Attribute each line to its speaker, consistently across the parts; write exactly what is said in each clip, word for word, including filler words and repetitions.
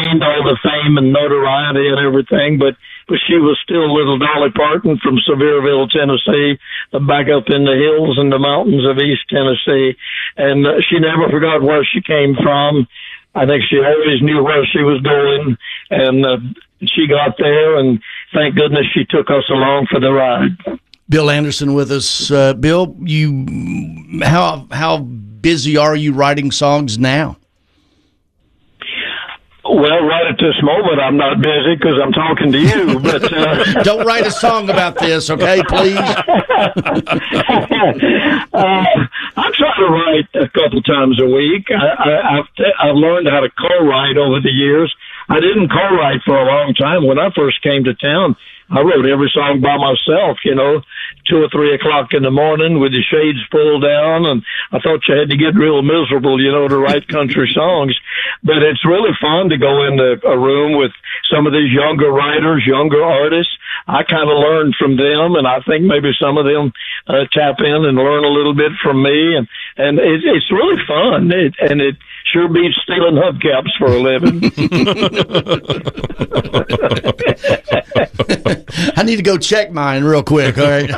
Speaker 1: gained all the fame and notoriety and everything, but, but she was still little Dolly Parton from Sevierville, Tennessee, back up in the hills and the mountains of East Tennessee. And uh, she never forgot where she came from. I think she always knew where she was going, and uh, she got there, and thank goodness she took us along for the ride.
Speaker 2: Bill Anderson with us. Uh, Bill, you how how busy are you writing songs now?
Speaker 1: Well, right at this moment, I'm not busy because I'm talking to you. But uh,
Speaker 2: don't write a song about this, okay, please?
Speaker 1: uh, I try to write a couple times a week. I, I, I've t- I've learned how to co-write over the years. I didn't co-write for a long time. When I first came to town, I wrote every song by myself, you know, two or three o'clock in the morning with the shades pulled down, and I thought you had to get real miserable, you know, to write country songs. But it's really fun to go into a room with some of these younger writers, younger artists. I kind of learn from them, and I think maybe some of them uh, tap in and learn a little bit from me, and and it, it's really fun, it, and it sure beats stealing hubcaps for a living.
Speaker 2: I need to go check mine real quick. All right.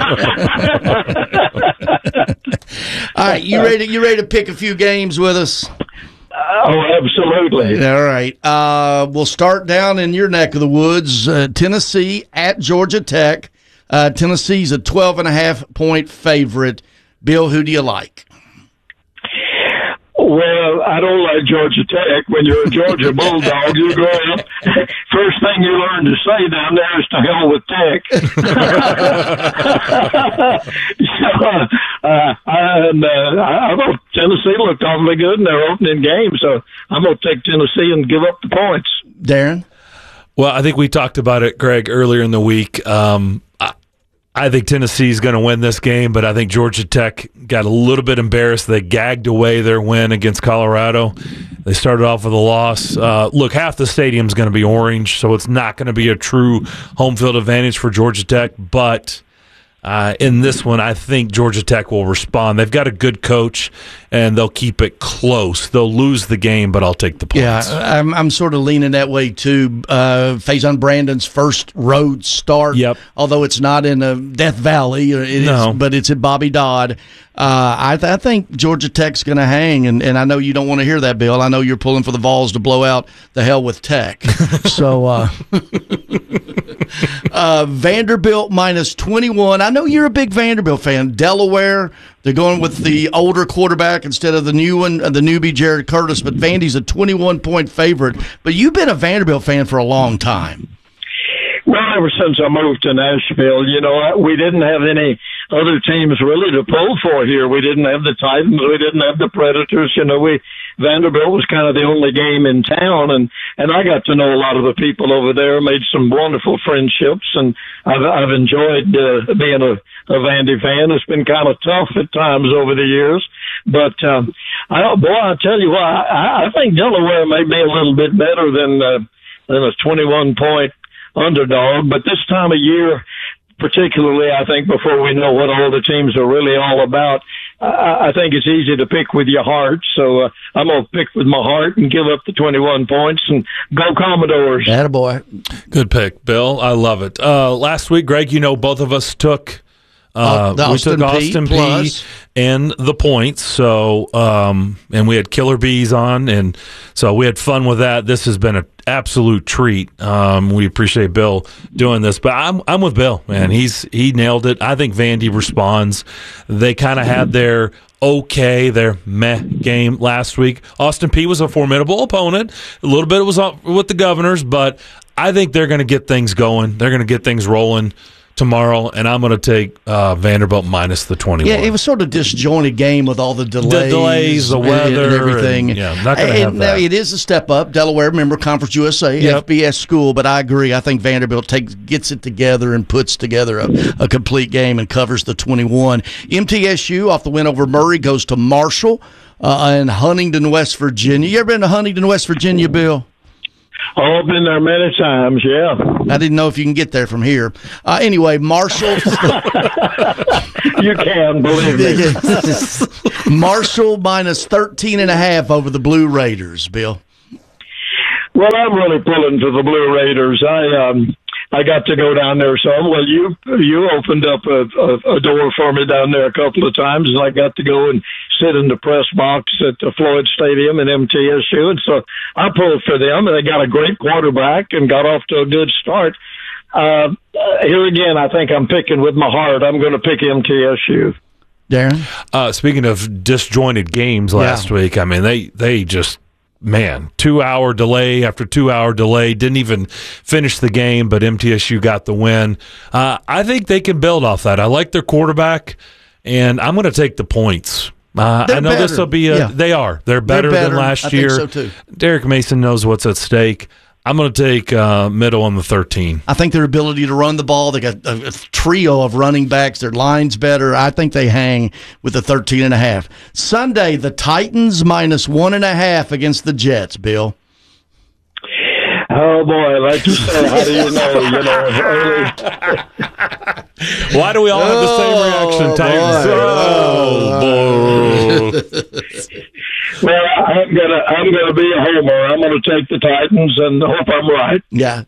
Speaker 2: All right. You ready? You ready to pick a few games with us?
Speaker 1: Oh, absolutely.
Speaker 2: All right. Uh, we'll start down in your neck of the woods. Uh, Tennessee at Georgia Tech. Uh, Tennessee's a twelve and a half point favorite. Bill, who do you like?
Speaker 1: Well, I don't like Georgia Tech. When you're a Georgia Bulldog, you grow up, first thing you learn to say down there is to hell with Tech. so, uh, and, uh, I thought Tennessee looked awfully good in their opening game, so I'm going to take Tennessee and give up the points.
Speaker 2: Darren?
Speaker 3: Well, I think we talked about it, Greg, earlier in the week. Um, I, I think Tennessee's going to win this game, but I think Georgia Tech got a little bit embarrassed. They gagged away their win against Colorado. They started off with a loss. Uh, look, half the stadium's going to be orange, so it's not going to be a true home field advantage for Georgia Tech. But uh, in this one, I think Georgia Tech will respond. They've got a good coach, and they'll keep it close. They'll lose the game, but I'll take the points.
Speaker 2: Yeah, I'm I'm sort of leaning that way too. Uh, Faison Brandon's first road start,
Speaker 3: yep.
Speaker 2: although it's not in uh, Death Valley, it
Speaker 3: no.
Speaker 2: is, but it's at Bobby Dodd. Uh, I, th- I think Georgia Tech's going to hang, and, and I know you don't want to hear that, Bill. I know you're pulling for the Vols to blow out the hell with Tech. so uh, uh, Vanderbilt minus twenty-one. I know you're a big Vanderbilt fan. Delaware, they're going with the older quarterback instead of the new one, the newbie Jared Curtis, but Vandy's a twenty-one point favorite. But you've been a Vanderbilt fan for a long time.
Speaker 1: Well, ever since I moved to Nashville, you know, we didn't have any other teams really to pull for here. We didn't have the Titans. We didn't have the Predators. You know, we Vanderbilt was kind of the only game in town, and and I got to know a lot of the people over there, made some wonderful friendships, and I've, I've enjoyed uh, being a, a Vandy fan. It's been kind of tough at times over the years, but um, I, boy, I tell you what, I, I think Delaware may be a little bit better than uh, than a twenty-one point underdog, but this time of year, particularly, I think before we know what all the teams are really all about, I, I think it's easy to pick with your heart. So uh, I'm going to pick with my heart and give up the twenty-one points and go Commodores.
Speaker 2: Attaboy.
Speaker 3: Good pick, Bill. I love it. Uh, last week, Greg, you know, both of us took Uh,
Speaker 2: Uh,
Speaker 3: we
Speaker 2: Austin
Speaker 3: took
Speaker 2: P
Speaker 3: Austin P
Speaker 2: plus.
Speaker 3: and the points. So, um, and we had Killer Bees on, and so we had fun with that. This has been an absolute treat. Um, we appreciate Bill doing this, but I'm I'm with Bill, man. He's he nailed it. I think Vandy responds. They kind of had their okay, their meh game last week. Austin P was a formidable opponent. A little bit was with the Governors, but I think they're going to get things going. They're going to get things rolling tomorrow, and I'm going to take uh, Vanderbilt minus the twenty-one.
Speaker 2: Yeah, it was sort of disjointed game with all the delays,
Speaker 3: the delays, the
Speaker 2: and,
Speaker 3: weather,
Speaker 2: and everything.
Speaker 3: And, yeah, not going to
Speaker 2: and
Speaker 3: have
Speaker 2: now
Speaker 3: that.
Speaker 2: it is a step up. Delaware, remember Conference U S A,
Speaker 3: Yep.
Speaker 2: F B S school, but I agree. I think Vanderbilt takes gets it together and puts together a, a complete game and covers the twenty-one. M T S U off the win over Murray goes to Marshall uh, in Huntington, West Virginia. You ever been to Huntington, West Virginia, Bill?
Speaker 1: Oh, been there many times, yeah.
Speaker 2: I didn't know if you can get there from here. Uh, anyway, Marshall.
Speaker 1: You can, believe me.
Speaker 2: Marshall minus thirteen and a half over the Blue Raiders, Bill.
Speaker 1: Well, I'm really pulling for the Blue Raiders. I um, I got to go down there some. Well, you you opened up a, a, a door for me down there a couple of times, and I got to go and sit in the press box at the Floyd Stadium in M T S U. And so I pulled for them, and they got a great quarterback and got off to a good start. Uh, here again, I think I'm picking with my heart. I'm going to pick M T S U.
Speaker 2: Darren?
Speaker 3: Uh, speaking of disjointed games last
Speaker 2: Yeah.
Speaker 3: week, I mean, they, they just, man, two-hour delay after two-hour delay, didn't even finish the game, but M T S U got the win. Uh, I think they can build off that. I like their quarterback, and I'm going to take the points. Uh, I know
Speaker 2: better.
Speaker 3: this will be a.
Speaker 2: Yeah.
Speaker 3: They are. They're better,
Speaker 2: They're better.
Speaker 3: than last
Speaker 2: I think
Speaker 3: year.
Speaker 2: so, too.
Speaker 3: Derek Mason knows what's at stake. I'm going to take uh, middle on the thirteen.
Speaker 2: I think their ability to run the ball, they got a, a trio of running backs. Their line's better. I think they hang with the thirteen and a half. Sunday, the Titans minus one and a half against the Jets, Bill.
Speaker 1: Oh, boy, like you said, how do you know? You know, early.
Speaker 3: Why do we all have the same reaction, Titans? Oh, boy.
Speaker 1: Well, I'm gonna I'm gonna be a homer. I'm gonna take the Titans and hope I'm right.
Speaker 2: Yeah.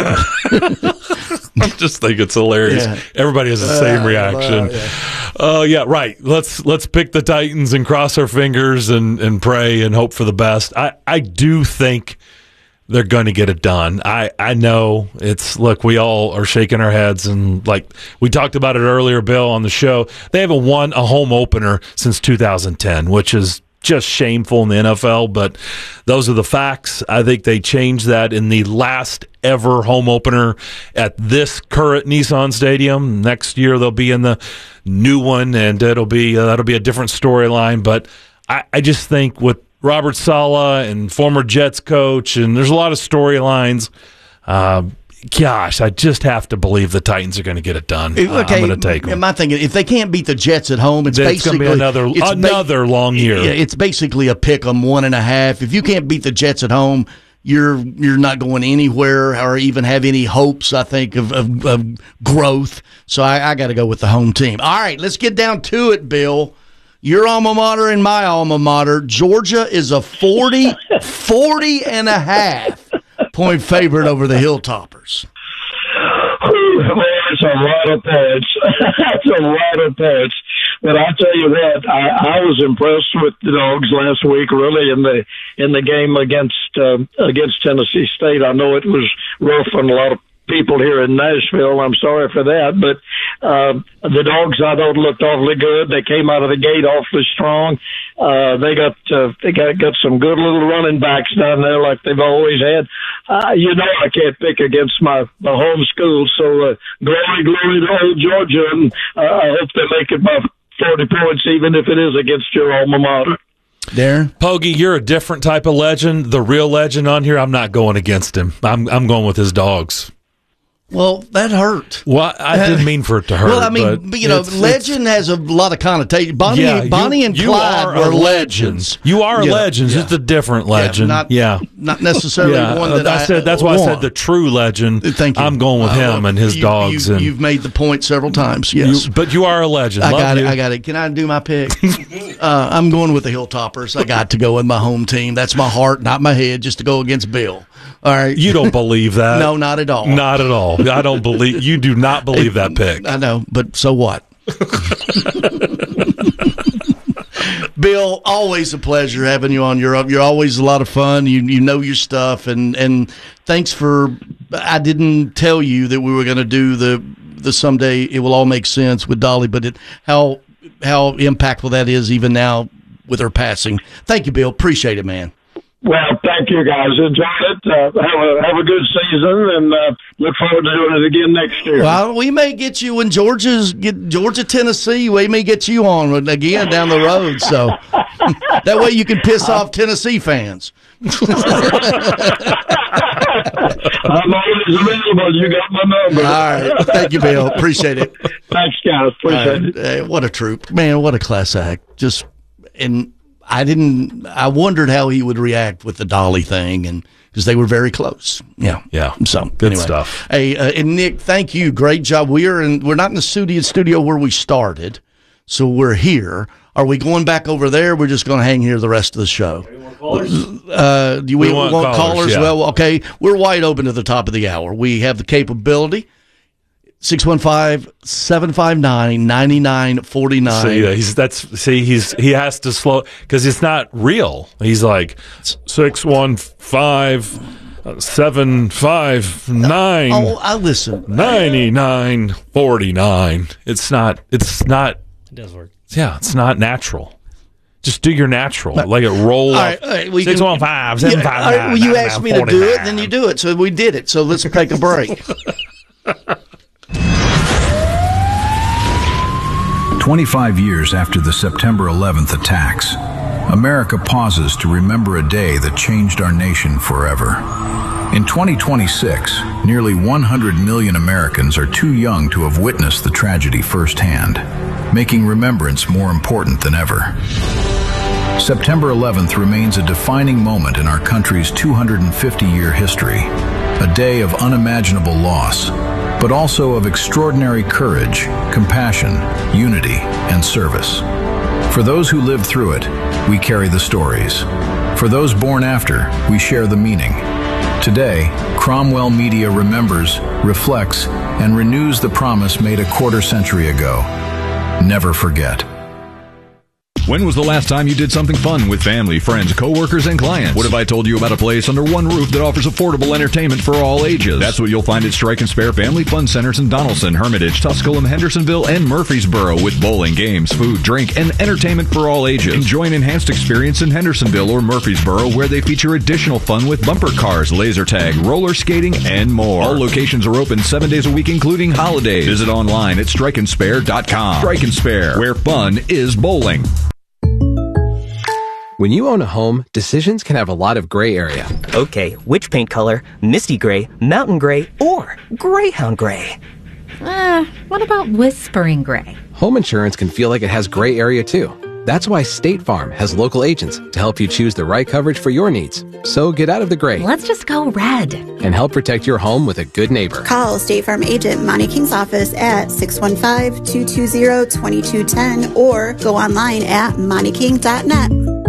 Speaker 3: I just think it's hilarious.
Speaker 2: Yeah.
Speaker 3: Everybody has the same
Speaker 2: Uh,
Speaker 3: reaction.
Speaker 2: well, yeah.
Speaker 3: Oh yeah, right. Let's let's pick the Titans and cross our fingers and, and pray and hope for the best. I, I do think they're going to get it done. I, I know it's look, we all are shaking our heads, and like we talked about it earlier, Bill, on the show. They haven't won a home opener since two thousand ten, which is just shameful in the N F L, but those are the facts. I think they changed that in the last ever home opener at this current Nissan Stadium. Next year they'll be in the new one, and it'll be uh, that'll be a different storyline. But I, I just think with Robert Saleh and former Jets coach, and there's a lot of storylines. Uh, Gosh, I just have to believe the Titans are going to get it done.
Speaker 2: Okay,
Speaker 3: uh, I'm going to take them.
Speaker 2: My thing, if they can't beat the Jets at home, it's,
Speaker 3: It's
Speaker 2: basically
Speaker 3: going to be another
Speaker 2: it's ba-
Speaker 3: another long year.
Speaker 2: Yeah, it's basically a pick 'em one and a half. If you can't beat the Jets at home, you're you're not going anywhere or even have any hopes, I think, of, of, of growth. So I, I got to go with the home team. All right, let's get down to it, Bill. Your alma mater and my alma mater. Georgia is a forty, forty and a half point favorite over the Hilltoppers.
Speaker 1: It's a lot of points. That's a lot of points. But I tell you what, I, I was impressed with the Dogs last week. Really, in the in the game against uh, against Tennessee State, I know it was rough on a lot of people here in Nashville. I'm sorry for that, but uh, the Dogs, I thought, looked awfully good. They came out of the gate awfully strong. Uh, they got uh, they got got some good little running backs down there, like they've always had. Uh, you know, I can't pick against my, my home school, so uh, glory, glory to old Georgia, and uh, I hope they make it by forty points, even if it is against your alma mater.
Speaker 2: Darren?
Speaker 3: Pogie, you're a different type of legend. The real legend on here, I'm not going against him. I'm I'm going with his Dogs.
Speaker 2: Well, that hurt.
Speaker 3: Well, I didn't mean for it to hurt.
Speaker 2: Well, I mean,
Speaker 3: but
Speaker 2: but, you know,
Speaker 3: it's-
Speaker 2: legend has a lot of connotation. Bonnie,
Speaker 3: Yeah, you-
Speaker 2: Bonnie and
Speaker 3: you
Speaker 2: Clyde
Speaker 3: are
Speaker 2: were
Speaker 3: a
Speaker 2: legends.
Speaker 3: You are a
Speaker 2: Yeah,
Speaker 3: legend.
Speaker 2: yeah.
Speaker 3: It's a different legend.
Speaker 2: Yeah, not,
Speaker 3: yeah.
Speaker 2: not necessarily
Speaker 3: Yeah,
Speaker 2: one that I,
Speaker 3: I said. That's why I
Speaker 2: want.
Speaker 3: said the true legend.
Speaker 2: Thank you.
Speaker 3: I'm going with
Speaker 2: Uh,
Speaker 3: him and his
Speaker 2: you,
Speaker 3: dogs.
Speaker 2: You,
Speaker 3: and
Speaker 2: you've made the point several times. Yes,
Speaker 3: you, but you are a legend.
Speaker 2: I
Speaker 3: Love
Speaker 2: got
Speaker 3: you.
Speaker 2: it. I got it. Can I do my pick? uh, I'm going with the Hilltoppers. I got to go with my home team. That's my heart, not my head, just to go against Bill. All right.
Speaker 3: You don't believe that?
Speaker 2: No, not at all.
Speaker 3: Not at all. I don't believe. You do not believe that pick.
Speaker 2: I know, but so what? Bill, always a pleasure having you on. You're you're always a lot of fun. You you know your stuff, and and thanks for. I didn't tell you that we were going to do the the someday it will all make sense with Dolly, but it how how impactful that is even now with her passing. Thank you, Bill. Appreciate it, man.
Speaker 1: Well, thank you, guys. Enjoy it. Uh, have a have a good season, and uh, look forward to doing it again next year.
Speaker 2: Well, we may get you when Georgia's get Georgia, Tennessee. We may get you on again down the road, so that way you can piss off Tennessee fans.
Speaker 1: I'm always available. You got my number.
Speaker 2: All right, thank you, Bill. Appreciate it.
Speaker 1: Thanks, guys. Appreciate
Speaker 2: Right.
Speaker 1: it.
Speaker 2: Hey, what a troop, man! What a class act. Just and. I didn't. I wondered how he would react with the Dolly thing, and because they were very close. Yeah,
Speaker 3: Yeah.
Speaker 2: So
Speaker 3: Good
Speaker 2: anyway.
Speaker 3: stuff.
Speaker 2: Hey, uh, and Nick, thank you. Great job. We are in. We're not in the studio studio where we started, so we're here. Are we going back over there? We're just going to hang here the rest of the show. Uh, do we,
Speaker 3: we want,
Speaker 2: want callers?
Speaker 3: callers yeah.
Speaker 2: Well, okay. We're wide open to the top of the hour. We have the capability. six one five, seven five nine, nine nine four nine.
Speaker 3: See, he's that's see he's he has to slow because it's not real. He's like six one five seven five nine.
Speaker 2: Oh, I listen.
Speaker 3: Ninety nine forty nine. It's not. It's not.
Speaker 4: It does work.
Speaker 3: Yeah, it's not natural. Just do your natural. Let it roll
Speaker 2: all
Speaker 3: up.
Speaker 2: right, all right, we
Speaker 3: six one five, seven
Speaker 2: yeah,
Speaker 3: five
Speaker 2: all right,
Speaker 3: nine,
Speaker 2: well, you
Speaker 3: nine,
Speaker 2: asked
Speaker 3: nine,
Speaker 2: me to do
Speaker 3: forty-nine.
Speaker 2: it, then you do it. So we did it. So let's take a break.
Speaker 5: twenty-five years after the September eleventh attacks, America pauses to remember a day that changed our nation forever. In twenty twenty-six, nearly one hundred million Americans are too young to have witnessed the tragedy firsthand, making remembrance more important than ever. September eleventh remains a defining moment in our country's two hundred fifty year history, a day of unimaginable loss, but also of extraordinary courage, compassion, unity, and service. For those who lived through it, we carry the stories. For those born after, we share the meaning. Today, Cromwell Media remembers, reflects, and renews the promise made a quarter century ago. Never forget.
Speaker 6: When was the last time you did something fun with family, friends, coworkers, and clients? What if I told you about a place under one roof that offers affordable entertainment for all ages? That's what you'll find at Strike and Spare Family Fun Centers in Donaldson, Hermitage, Tusculum, Hendersonville, and Murfreesboro with bowling, games, food, drink, and entertainment for all ages. Enjoy an enhanced experience in Hendersonville or Murfreesboro where they feature additional fun with bumper cars, laser tag, roller skating, and more. All locations are open seven days a week, including holidays. Visit online at strike and spare dot com. Strike and Spare, where fun is bowling.
Speaker 7: When you own a home, decisions can have a lot of gray area.
Speaker 8: Okay, which paint color? Misty gray, mountain gray, or greyhound gray?
Speaker 9: Uh, what about whispering gray?
Speaker 7: Home insurance can feel like it has gray area too. That's why State Farm has local agents to help you choose the right coverage for your needs. So get out of the gray.
Speaker 9: Let's just go red.
Speaker 7: And help protect your home with a good neighbor.
Speaker 10: Call State Farm agent Monty King's office at six one five, two two zero, two two one zero or go online at monty king dot net.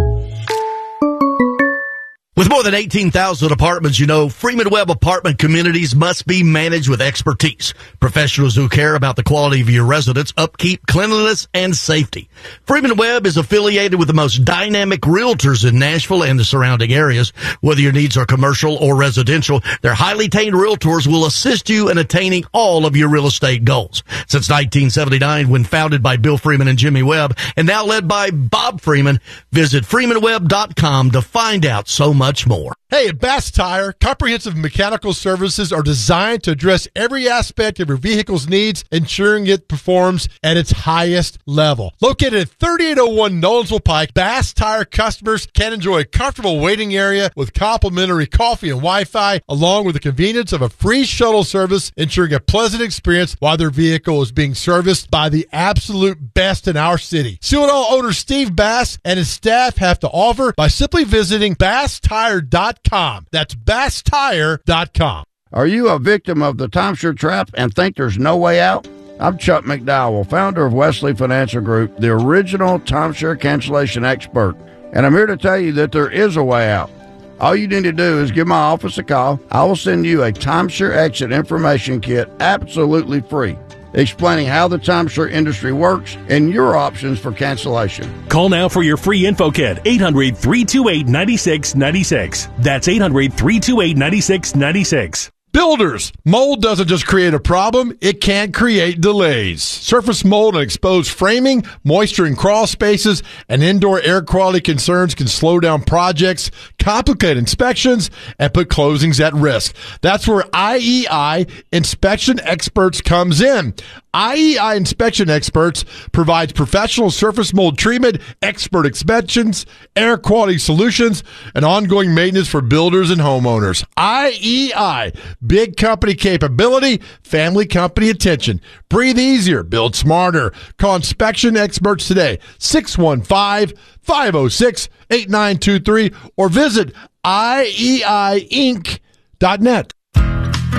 Speaker 2: With more than eighteen thousand apartments, you know, Freeman Webb apartment communities must be managed with expertise. Professionals who care about the quality of your residence, upkeep, cleanliness, and safety. Freeman Webb is affiliated with the most dynamic realtors in Nashville and the surrounding areas. Whether your needs are commercial or residential, their highly trained realtors will assist you in attaining all of your real estate goals. Since nineteen seventy-nine, when founded by Bill Freeman and Jimmy Webb, and now led by Bob Freeman, visit freeman webb dot com to find out so much. Much more.
Speaker 11: Hey, at Bass Tire, comprehensive mechanical services are designed to address every aspect of your vehicle's needs, ensuring it performs at its highest level. Located at thirty-eight oh one Nolensville Pike, Bass Tire customers can enjoy a comfortable waiting area with complimentary coffee and Wi-Fi, along with the convenience of a free shuttle service, ensuring a pleasant experience while their vehicle is being serviced by the absolute best in our city. See what all owner Steve Bass and his staff have to offer by simply visiting bass tire dot com. That's bass tire dot com.
Speaker 12: Are you a victim of the timeshare trap and think there's no way out? I'm Chuck McDowell, founder of Wesley Financial Group, the original timeshare cancellation expert, and I'm here to tell you that there is a way out. All you need to do is give my office a call. I will send you a timeshare exit information kit absolutely free, explaining how the timeshare industry works and your options for cancellation.
Speaker 13: Call now for your free info kit, eight hundred, three two eight, nine six nine six. That's eight hundred, three two eight, nine six nine six.
Speaker 11: Builders, mold doesn't just create a problem, it can create delays. Surface mold and exposed framing, moisture in crawl spaces, and indoor air quality concerns can slow down projects, complicate inspections, and put closings at risk. That's where I E I Inspection Experts comes in. I E I Inspection Experts provides professional surface mold treatment, expert inspections, air quality solutions, and ongoing maintenance for builders and homeowners. I E I, big company capability, family company attention. Breathe easier, build smarter. Call Inspection Experts today, six one five, five oh six, eight nine two three, or visit I E I inc dot net.